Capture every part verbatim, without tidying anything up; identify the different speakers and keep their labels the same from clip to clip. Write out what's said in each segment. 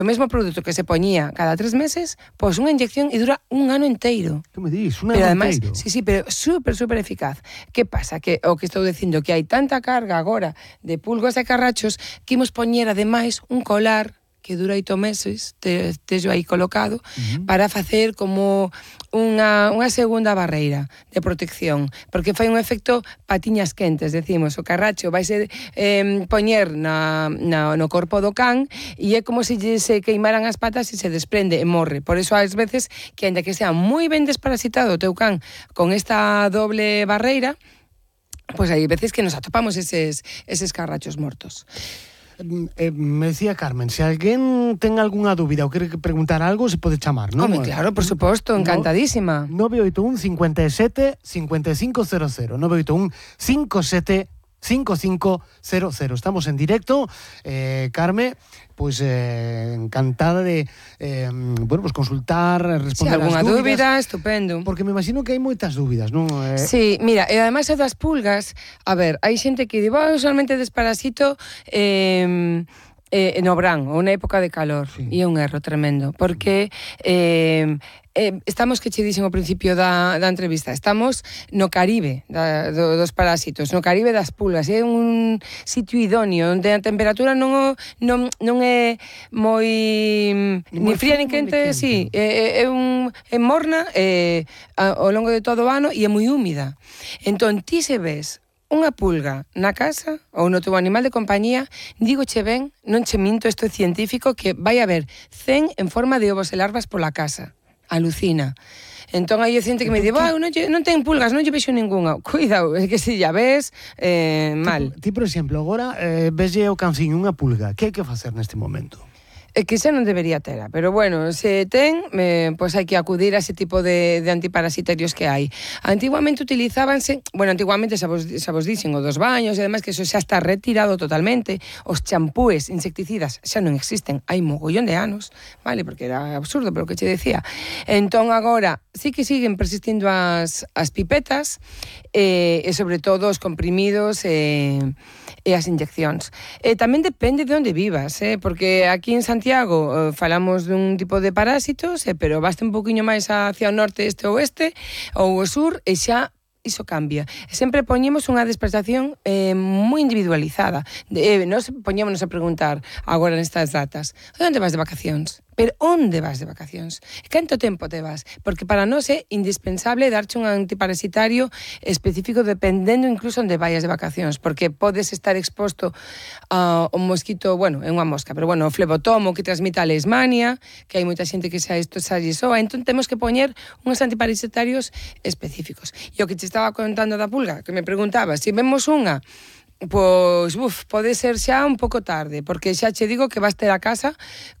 Speaker 1: o mesmo produto que se poñía cada tres meses, pois unha inyección e dura un ano inteiro.
Speaker 2: Que me dis? Un
Speaker 1: Pero
Speaker 2: ano
Speaker 1: además,
Speaker 2: inteiro?
Speaker 1: sí, sí, pero súper, súper eficaz. Que pasa? Que o que estou dicindo, que hai tanta carga agora de pulgas e carrachos que imos poñer ademais un colar que dura oito meses, te, tejo aí colocado, uh-huh. para facer como unha, unha segunda barreira de protección, porque fai un efecto patiñas quentes, decimos, o carracho vaise eh, poñer na, na, no corpo do can e é como se se queimaran as patas e se desprende e morre. Por eso, ás veces, que ainda que sea moi ben desparasitado o teu can con esta doble barreira, pois hai veces que nos atopamos eses, eses carrachos mortos.
Speaker 2: Eh, me decía Carmen, se alguén ten algunha dúbida ou quere preguntar algo, se pode chamar, non?
Speaker 1: Home, claro, por suposto, encantadísima.
Speaker 2: nove oito un, cinco sete, cinco cinco cero cero, nove oito un, cinco sete, cinco cinco cero cero. Estamos en directo, eh, Carme, pois pues, eh, encantada de eh, bueno, pues consultar, responder
Speaker 1: sí,
Speaker 2: as dúbidas.
Speaker 1: dúbida, estupendo.
Speaker 2: Porque me imagino que hai moitas dúbidas, non? Eh...
Speaker 1: Sí, mira, e ademais o das pulgas, a ver, hai xente que di, oh, solamente desparasito eh, eh, no verán, ou na época de calor, sí. E é un erro tremendo, porque eh, Eh, estamos, que che dixen ao principio da, da entrevista, estamos no Caribe da, do, dos parásitos, no Caribe das pulgas, é un sitio idóneo onde a temperatura non, non, non é moi ni fría ni quente, sí, é, é, un, é morna é, ao longo de todo o ano e é moi húmida. Entón, ti se ves unha pulga na casa ou no teu animal de compañía, digo che ben, non che minto, isto é científico, que vai haber cen en forma de ovos e larvas pola casa. Alucina. Entón hai xente que me di, non, non ten pulgas, non lle vexo ninguna. Cuidado, é que se ya ves, eh, mal.
Speaker 2: Ti, ti, por exemplo, agora eh, veslle o canciño unha pulga. Que hai que facer neste momento?
Speaker 1: É que xa non debería tera, pero bueno, se ten, eh, pois hai que acudir a ese tipo de, de antiparasitarios que hai. Antiguamente utilizábanse, bueno, antiguamente xa vos, xa vos dixen, o dos baños e demais, que eso xa está retirado totalmente, os champúes insecticidas xa non existen, hai mogollón de anos, vale, porque era absurdo, pero que che decía. Entón agora, sí que siguen persistindo as, as pipetas, eh, e sobre todo os comprimidos e, e as inyeccións. E tamén depende de onde vivas, eh, porque aquí en Santiago eh, falamos dun tipo de parásitos, eh, pero baste un poquinho máis hacia o norte, este ou oeste, ou o sur, e xa iso cambia. Sempre poñemos unha despertación eh, moi individualizada. Eh, nos poñémonos a preguntar agora nestas datas, onde vas de vacacións? Pero onde vas de vacacións? Canto tempo te vas? Porque para nós é indispensable darche un antiparasitario específico dependendo incluso onde vayas de vacacións, porque podes estar exposto a un mosquito, bueno, é unha mosca, pero bueno, o flebotomo que transmite a leishmania, que hai moita xente que xa isto xa lle soa, entón temos que poñer uns antiparasitarios específicos. E o que te estaba contando da pulga, que me preguntaba, se vemos unha, pois, uf, pode ser xa un pouco tarde, porque xa che digo que vas ter a casa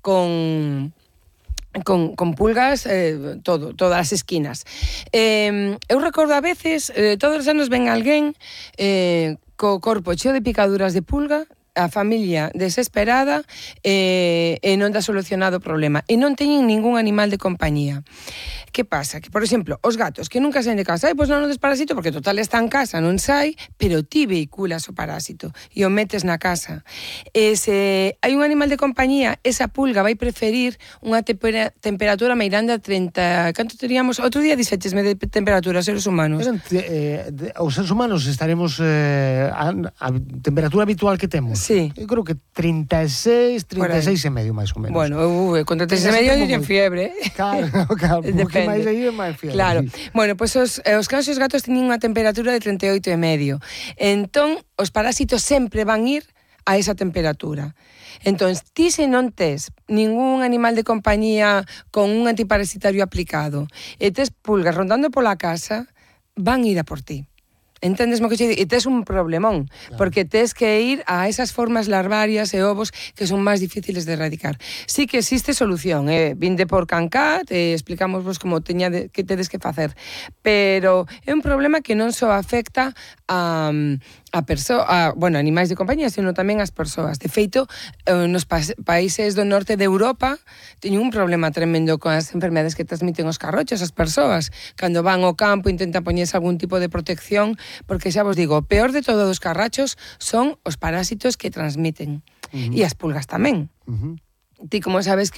Speaker 1: con con, con pulgas eh, todo, todas as esquinas. Eh, eu recordo a veces, eh, todos os anos ven alguén eh, co corpo cheo de picaduras de pulga, a familia desesperada e, e non dá solucionado o problema e non teñen ningún animal de compañía. Que pasa? Que, por exemplo, os gatos que nunca saen de casa, ai, pois non o desparasito porque total está en casa, non sai, pero ti vehiculas o parásito e o metes na casa. E se hai un animal de compañía, esa pulga vai preferir unha tempera, temperatura meirande a treinta... Canto teríamos? Outro día dixetesme de temperatura, seres humanos.
Speaker 2: Pero, eh, de, os seres humanos estaremos eh, a, a temperatura habitual que temos.
Speaker 1: Sí.
Speaker 2: Eu creo que treinta e seis, treinta e seis e medio, máis ou menos.
Speaker 1: Bueno, uh, con treinta e seis e medio dicen fiebre.
Speaker 2: Claro, claro. Porque máis aí é máis fiebre.
Speaker 1: Claro.
Speaker 2: Sí.
Speaker 1: Bueno, pois pues os, os cans e os gatos teñen unha temperatura de trinta e oito e medio. Entón, os parásitos sempre van ir a esa temperatura. Entón, ti se non tes ningún animal de compañía con un antiparasitario aplicado e tes pulgas rondando pola casa, van ir a por ti. Entendes mo que che digo? E tes un problemón, claro, porque tes que ir a esas formas larvarias e ovos que son máis difíciles de erradicar. Sí que existe solución, eh? Vinde por Cancat, e explicamos vos como teña de, que tedes que facer, pero é un problema que non só afecta a... a perso a, bueno, animais de compañía, sino tamén as persoas. De feito, eh, nos pa países do norte de Europa teñen un problema tremendo con as enfermedades que transmiten os carrochos, as persoas. Cando van ao campo intentan poñerse algún tipo de protección, porque xa vos digo, o peor de todos os carrachos son os parásitos que transmiten. Uh-huh. E as pulgas tamén. Uh-huh. Ti como sabes que